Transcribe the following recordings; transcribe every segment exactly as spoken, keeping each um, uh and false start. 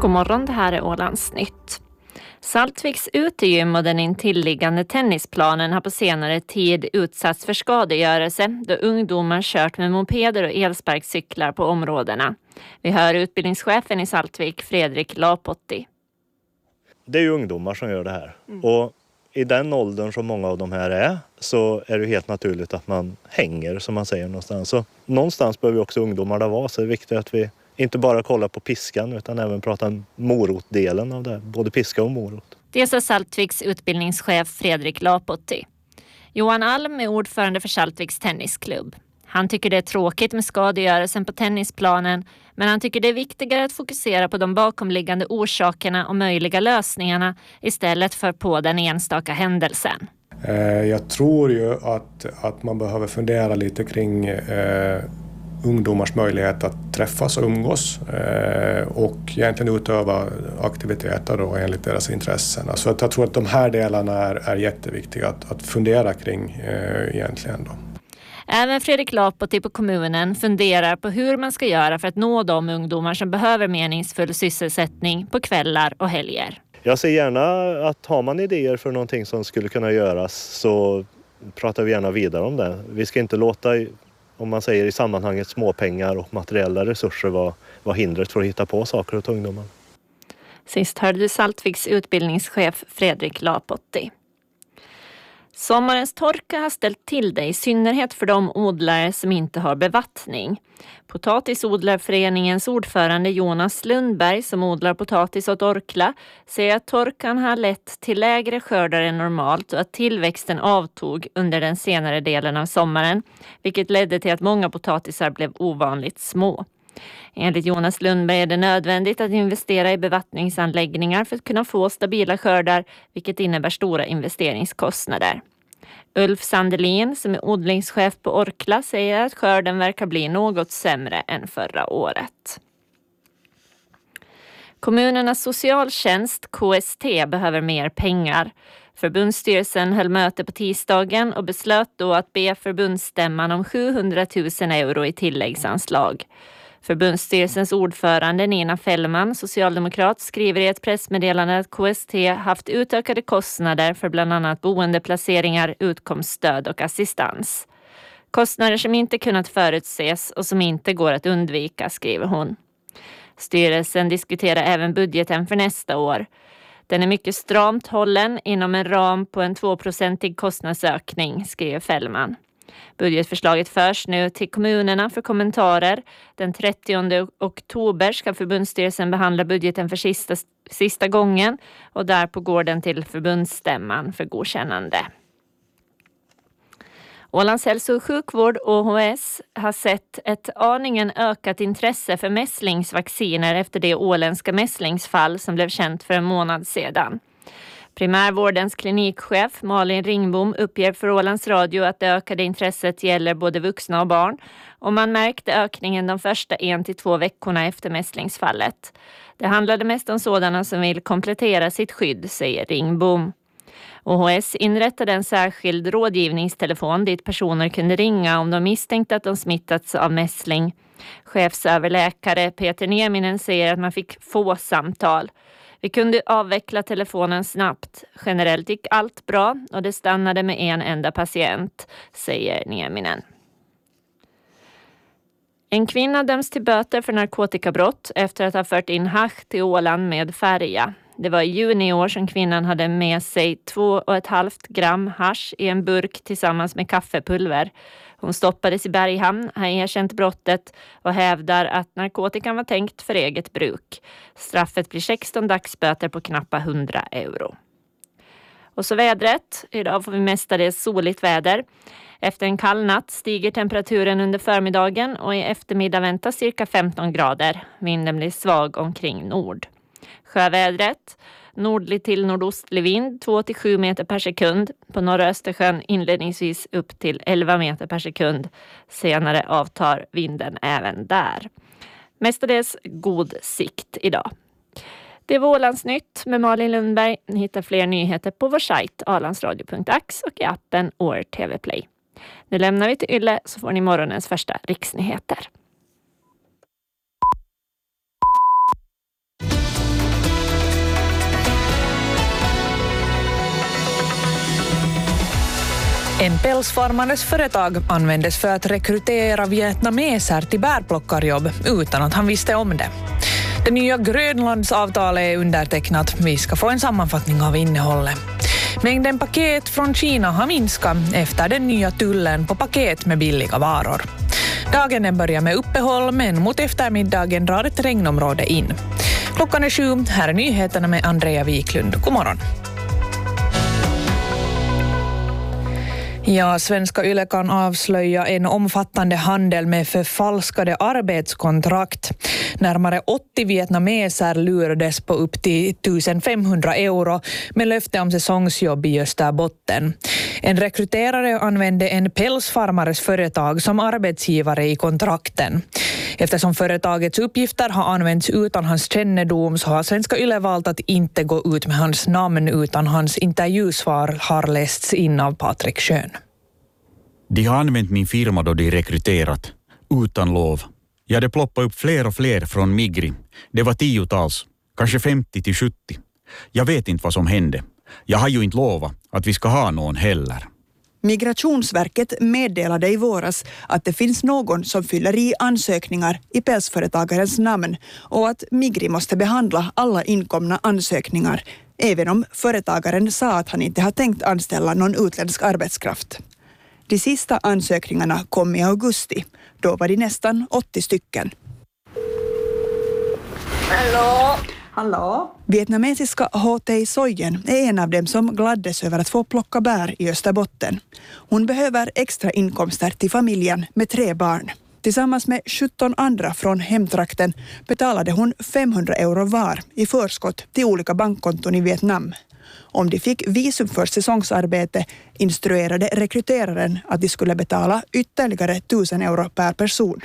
God morgon, det här är Ålandsnytt. Saltviks utegym och den intilliggande tennisplanen har på senare tid utsatts för skadegörelse då ungdomar kört med mopeder och elsparkcyklar på områdena. Vi hör utbildningschefen i Saltvik, Fredrik Lapotti. Det är ju ungdomar som gör det här. Mm. Och i den åldern som många av de här är så är det helt naturligt att man hänger, som man säger någonstans. Så någonstans behöver också ungdomarna vara, så det är viktigt att vi inte bara kollar på piskan utan även pratar morotdelen av det, både piska och morot. Det sa Saltviks utbildningschef Fredrik Lapotti. Johan Alm är ordförande för Saltviks tennisklubb. Han tycker det är tråkigt med skadegörelsen på tennisplanen, men han tycker det är viktigare att fokusera på de bakomliggande orsakerna och möjliga lösningarna istället för på den enstaka händelsen. Jag tror ju att, att man behöver fundera lite kring eh, ungdomars möjlighet att träffas och umgås eh, och egentligen utöva aktiviteter då enligt deras intressen. Så att jag tror att de här delarna är, är jätteviktiga att, att fundera kring eh, egentligen då. Även Fredrik Lapotti på kommunen funderar på hur man ska göra för att nå de ungdomar som behöver meningsfull sysselsättning på kvällar och helger. Jag ser gärna att har man idéer för någonting som skulle kunna göras så pratar vi gärna vidare om det. Vi ska inte låta, om man säger i sammanhanget, småpengar och materiella resurser vara, vara hindret för att hitta på saker åt ungdomar. Sist hörde du Saltviks utbildningschef Fredrik Lapotti. Sommarens torka har ställt till det, i synnerhet för de odlare som inte har bevattning. Potatisodlarföreningens ordförande Jonas Lundberg, som odlar potatis åt Orkla, säger att torkan har lett till lägre skördar än normalt och att tillväxten avtog under den senare delen av sommaren, vilket ledde till att många potatisar blev ovanligt små. Enligt Jonas Lundberg är det nödvändigt att investera i bevattningsanläggningar för att kunna få stabila skördar, vilket innebär stora investeringskostnader. Ulf Sandelin, som är odlingschef på Orkla, säger att skörden verkar bli något sämre än förra året. Kommunernas socialtjänst, K S T, behöver mer pengar. Förbundsstyrelsen höll möte på tisdagen och beslöt då att be förbundsstämman om sjuhundratusen euro i tilläggsanslag. Förbundsstyrelsens ordförande Nina Fällman, socialdemokrat, skriver i ett pressmeddelande att K S T haft utökade kostnader för bland annat boendeplaceringar, utkomststöd och assistans. Kostnader som inte kunnat förutses och som inte går att undvika, skriver hon. Styrelsen diskuterar även budgeten för nästa år. Den är mycket stramt hållen inom en ram på en tvåprocentig kostnadsökning, skriver Fällman. Budgetförslaget förs nu till kommunerna för kommentarer. Den trettionde oktober ska förbundsstyrelsen behandla budgeten för sista, sista gången och därpå går den till förbundsstämman för godkännande. Ålands hälso- och sjukvård, Å H S, har sett ett aningen ökat intresse för mässlingsvacciner efter det åländska mässlingsfall som blev känt för en månad sedan. Primärvårdens klinikchef Malin Ringbom uppger för Ålands Radio att det ökade intresset gäller både vuxna och barn, och man märkte ökningen de första en till två veckorna efter mässlingsfallet. Det handlade mest om sådana som vill komplettera sitt skydd, säger Ringbom. Å H S inrättade en särskild rådgivningstelefon dit personer kunde ringa om de misstänkte att de smittats av mässling. Chefsöverläkare Peter Nieminen säger att man fick få samtal. Vi kunde avveckla telefonen snabbt. Generellt gick allt bra och det stannade med en enda patient, säger Nieminen. En kvinna döms till böter för narkotikabrott efter att ha fört in hasch till Åland med färja. Det var i juni i år som kvinnan hade med sig två och ett halvt gram hasch i en burk tillsammans med kaffepulver. Hon stoppades i Berghamn, har erkänt brottet och hävdar att narkotikan var tänkt för eget bruk. Straffet blir sexton dagsböter på knappa hundra euro. Och så vädret. Idag får vi mestadels soligt väder. Efter en kall natt stiger temperaturen under förmiddagen och i eftermiddag väntas cirka femton grader. Vinden blir svag omkring nord. Sjövädret. Nordlig till nordostlig vind två till sju meter per sekund. På norra Östersjön inledningsvis upp till elva meter per sekund. Senare avtar vinden även där. Mestadels god sikt idag. Det var Ålandsnytt med Malin Lundberg. Ni hittar fler nyheter på vår sajt ålandsradio punkt ax och i appen O R T V Play. Nu lämnar vi till Yle så får ni morgonens första riksnyheter. En pälsfarmares företag användes för att rekrytera vietnameser till bärplockarjobb utan att han visste om det. Det nya Grönlandsavtalet är undertecknat. Vi ska få en sammanfattning av innehållet. Mängden paket från Kina har minskat efter den nya tullen på paket med billiga varor. Dagen börjar med uppehåll, men mot eftermiddagen drar ett regnområde in. Klockan är sju, här är nyheterna med Andrea Wiklund. God morgon. Ja, svenska Yle kan avslöja en omfattande handel med förfalskade arbetskontrakt. Närmare åttio vietnameser lurades på upp till femtonhundra euro med löfte om säsongsjobb i Österbotten. En rekryterare använde en pälsfarmares företag som arbetsgivare i kontrakten. Eftersom företagets uppgifter har använts utan hans kännedom så har svenska Yle valt att inte gå ut med hans namn utan hans intervjusvar har lästs in av Patrik Schön. De har använt min firma då de rekryterat, utan lov. Ja, det ploppade upp fler och fler från Migri. Det var tiotals, kanske femtio till sjuttio. Jag vet inte vad som hände. Jag har ju inte lovat att vi ska ha någon heller. Migrationsverket meddelade i våras att det finns någon som fyller i ansökningar i pälsföretagarens namn och att Migri måste behandla alla inkomna ansökningar, även om företagaren sa att han inte har tänkt anställa någon utländsk arbetskraft. De sista ansökningarna kom i augusti. Då var det nästan åttio stycken. Hallå? Hallå? Vietnamesiska H T Sojen är en av dem som gladdes över att få plocka bär i Österbotten. Hon behöver extra inkomster till familjen med tre barn. Tillsammans med sjutton andra från hemtrakten betalade hon femhundra euro var i förskott till olika bankkonton i Vietnam. Om de fick visum för säsongsarbete instruerade rekryteraren att de skulle betala ytterligare tusen euro per person.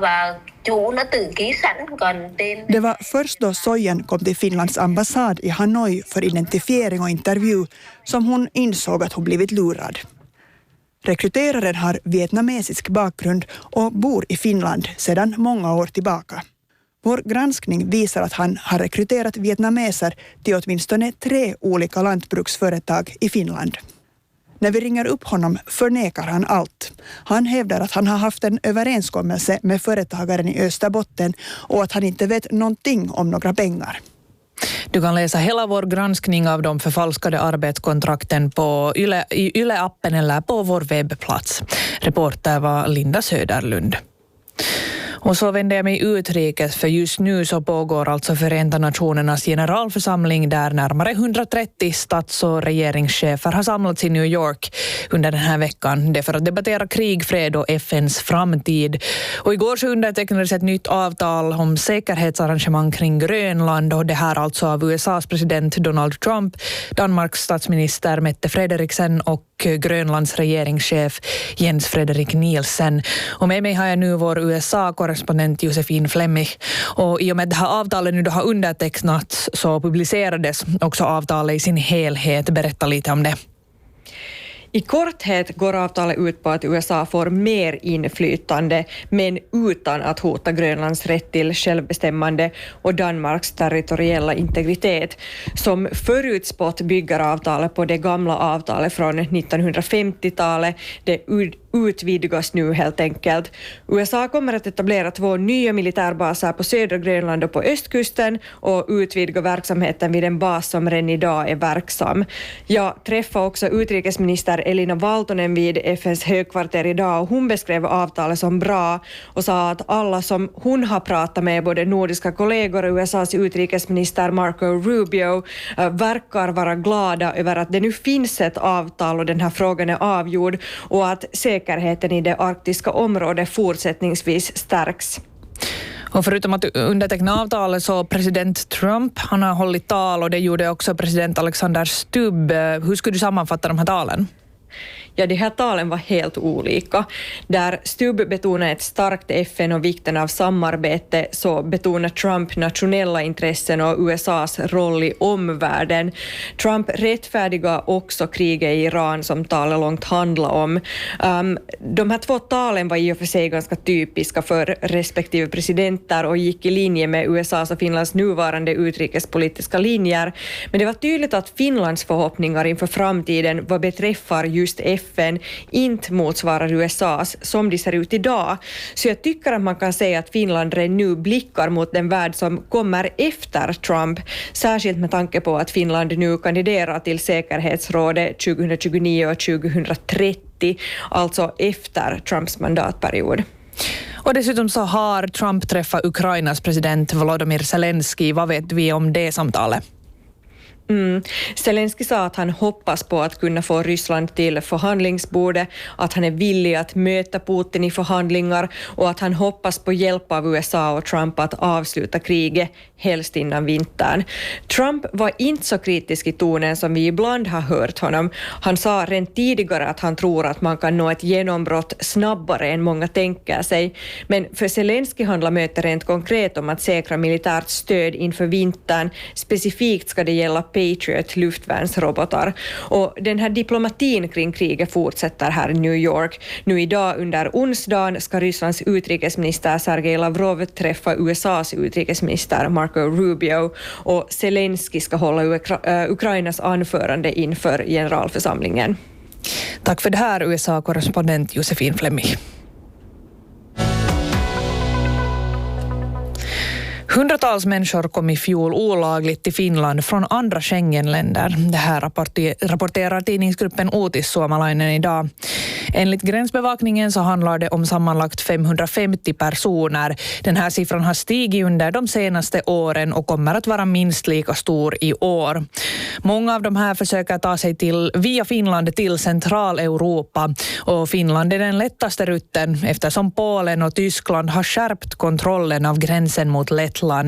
Det var först då Sojen kom till Finlands ambassad i Hanoi för identifiering och intervju som hon insåg att hon blivit lurad. Rekryteraren har vietnamesisk bakgrund och bor i Finland sedan många år tillbaka. Vår granskning visar att han har rekryterat vietnameser till åtminstone tre olika lantbruksföretag i Finland. När vi ringer upp honom förnekar han allt. Han hävdar att han har haft en överenskommelse med företagaren i Österbotten och att han inte vet någonting om några pengar. Du kan läsa hela vår granskning av de förfalskade arbetskontrakten på Yle, i Yle-appen eller på vår webbplats. Reporter var Linda Söderlund. Och så vänder jag mig utrikes, för just nu så pågår alltså Förenta Nationernas generalförsamling där närmare hundratrettio stats- och regeringschefer har samlats i New York under den här veckan. Det är för att debattera krig, fred och F N:s framtid. Och igår så undertecknades ett nytt avtal om säkerhetsarrangemang kring Grönland, och det här alltså av U S A:s president Donald Trump, Danmarks statsminister Mette Frederiksen och Grönlands regeringschef Jens Frederik Nielsen. Och med mig har jag nu vår U S A-korrespondent Josefin Flemmig. Och i och med det här avtalet nu då har undertecknats så publicerades också avtalet i sin helhet. Berätta lite om det. I korthet går avtalet ut på att U S A får mer inflytande men utan att hota Grönlands rätt till självbestämmande och Danmarks territoriella integritet. Som förutspått bygger avtalet på det gamla avtalet från nittonhundrafemtiotalet. Det utvidgas nu helt enkelt. U S A kommer att etablera två nya militärbaser på södra Grönland och på östkusten och utvidga verksamheten vid en bas som redan idag är verksam. Jag träffade också utrikesminister Elina Valtonen vid F N:s högkvarter idag och hon beskrev avtalet som bra och sa att alla som hon har pratat med, både nordiska kollegor och U S A:s utrikesminister Marco Rubio, verkar vara glada över att det nu finns ett avtal och den här frågan är avgjord och att säkerheten i det arktiska området fortsättningsvis stärks. Och förutom att underteckna avtalet så president Trump, han har hållit tal och det gjorde också president Alexander Stubb. Hur skulle du sammanfatta de här talen? Ja, de här talen var helt olika. Där Stubb betonar ett starkt F N och vikten av samarbete, så betonar Trump nationella intressen och U S A:s roll i omvärlden. Trump rättfärdigar också kriget i Iran som talet långt handlar om. Um, de här två talen var i och för sig ganska typiska för respektive presidenter och gick i linje med U S A:s och Finlands nuvarande utrikespolitiska linjer. Men det var tydligt att Finlands förhoppningar inför framtiden vad beträffar just F F N inte motsvarar U S A:s som de ser ut idag. Så jag tycker att man kan säga att Finland redan nu blickar mot den värld som kommer efter Trump, särskilt med tanke på att Finland nu kandiderar till säkerhetsrådet tjugohundratjugonio och tjugohundratrettio, alltså efter Trumps mandatperiod. Och dessutom så har Trump träffat Ukrainas president Volodymyr Zelensky. Vad vet vi om det samtalet? Mm. Zelensky sa att han hoppas på att kunna få Ryssland till förhandlingsbordet, att han är villig att möta Putin i förhandlingar och att han hoppas på hjälp av U S A och Trump att avsluta kriget, helst innan vintern. Trump var inte så kritisk i tonen som vi ibland har hört honom. Han sa rent tidigare att han tror att man kan nå ett genombrott snabbare än många tänker sig. Men för Zelensky handlar mötet rent konkret om att säkra militärt stöd inför vintern. Specifikt ska det gälla Patriot luftvärnsrobotar. Och den här diplomatin kring kriget fortsätter här i New York. Nu idag under onsdagen ska Rysslands utrikesminister Sergej Lavrov träffa U S A:s utrikesminister Marco Rubio och Zelensky ska hålla Ukra- Ukrainas anförande inför generalförsamlingen. Tack för det här, U S A-korrespondent Josefin Flemming. Hundratals människor kom i fjol olagligt till Finland från andra Schengenländer. Det här rapporterar tidningsgruppen Uutis Suomalainen idag. Enligt gränsbevakningen så handlar det om sammanlagt femhundrafemtio personer. Den här siffran har stigit under de senaste åren och kommer att vara minst lika stor i år. Många av de här försöker ta sig till, via Finland till Centraleuropa, och Finland är den lättaste rutten eftersom Polen och Tyskland har skärpt kontrollen av gränsen mot Lettland.